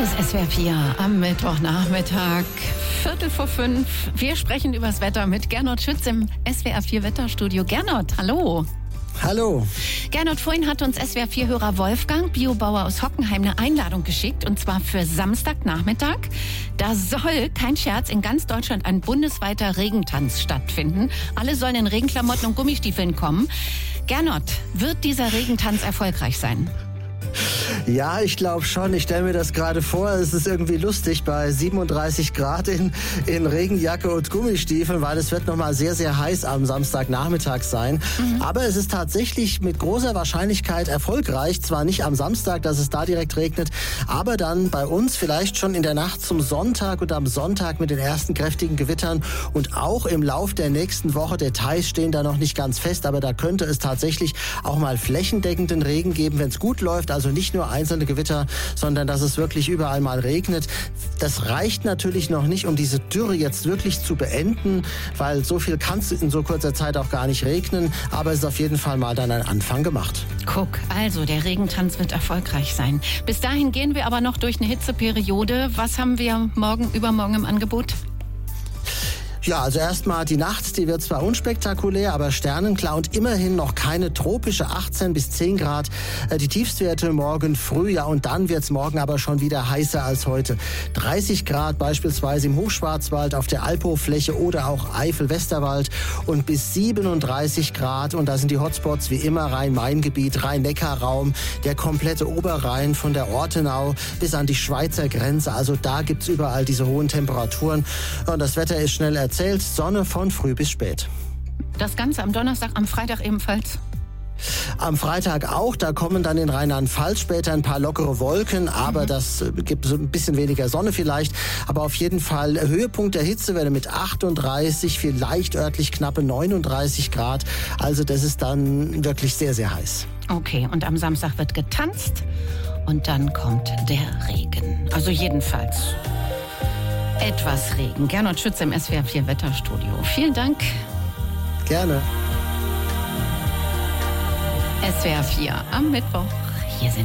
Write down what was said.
Hier ist SWR 4 am Mittwochnachmittag, 4:45. Wir sprechen über das Wetter mit Gernot Schütz im SWR 4 Wetterstudio. Gernot, hallo. Hallo. Gernot, vorhin hat uns SWR 4-Hörer Wolfgang, Biobauer aus Hockenheim, eine Einladung geschickt, und zwar für Samstagnachmittag. Da soll, kein Scherz, in ganz Deutschland ein bundesweiter Regentanz stattfinden. Alle sollen in Regenklamotten und Gummistiefeln kommen. Gernot, wird dieser Regentanz erfolgreich sein? Ja, ich glaube schon. Ich stelle mir das gerade vor. Es ist irgendwie lustig bei 37 Grad in Regenjacke und Gummistiefeln, weil es wird nochmal sehr, sehr heiß am Samstagnachmittag sein. Aber es ist tatsächlich mit großer Wahrscheinlichkeit erfolgreich. Zwar nicht am Samstag, dass es da direkt regnet, aber dann bei uns vielleicht schon in der Nacht zum Sonntag und am Sonntag mit den ersten kräftigen Gewittern und auch im Lauf der nächsten Woche. Details stehen da noch nicht ganz fest, aber da könnte es tatsächlich auch mal flächendeckenden Regen geben, wenn es gut läuft. Also nicht nur einzelne Gewitter, sondern dass es wirklich überall mal regnet. Das reicht natürlich noch nicht, um diese Dürre jetzt wirklich zu beenden, weil so viel kann es in so kurzer Zeit auch gar nicht regnen. Aber es ist auf jeden Fall mal dann ein Anfang gemacht. Guck, also der Regentanz wird erfolgreich sein. Bis dahin gehen wir aber noch durch eine Hitzeperiode. Was haben wir übermorgen im Angebot? Ja, also erstmal die Nacht, die wird zwar unspektakulär, aber sternenklar und immerhin noch keine tropische 18 bis 10 Grad. Die Tiefstwerte morgen früh, ja, und dann wird's morgen aber schon wieder heißer als heute. 30 Grad beispielsweise im Hochschwarzwald, auf der Alphofläche oder auch Eifel-Westerwald und bis 37 Grad. Und da sind die Hotspots wie immer Rhein-Main-Gebiet, Rhein-Neckar-Raum, der komplette Oberrhein von der Ortenau bis an die Schweizer Grenze. Also da gibt's überall diese hohen Temperaturen. Und das Wetter ist schnell erzählt, Sonne von früh bis spät. Das Ganze am Donnerstag, am Freitag ebenfalls? Am Freitag auch, da kommen dann in Rheinland-Pfalz später ein paar lockere Wolken, aber das gibt so ein bisschen weniger Sonne vielleicht. Aber auf jeden Fall Höhepunkt der Hitzewelle mit 38, vielleicht örtlich knappe 39 Grad. Also das ist dann wirklich sehr, sehr heiß. Okay, und am Samstag wird getanzt und dann kommt der Regen. Also jedenfalls etwas Regen. Gernot Schütz im SWR 4 Wetterstudio. Vielen Dank. Gerne. SWR 4 am Mittwoch.